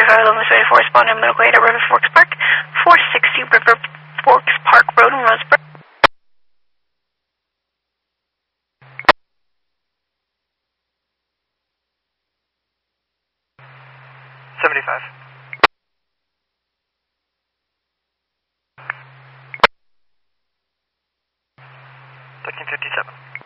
75 responding Middle Grade at River Forks Park, 460 River Forks Park Road in Roseburg. 75. 1357.